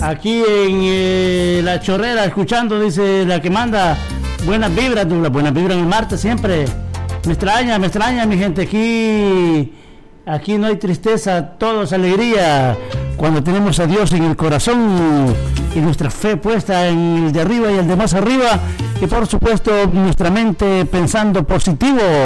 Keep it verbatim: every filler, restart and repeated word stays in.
Aquí en eh, La Chorrera, escuchando, dice la que manda. Buenas vibras, Douglas, buenas vibras en el martes siempre. Me extraña, me extraña, mi gente. Aquí, aquí no hay tristeza, todo es alegría. Cuando tenemos a Dios en el corazón y nuestra fe puesta en el de arriba y el de más arriba. Y por supuesto, nuestra mente pensando positivo.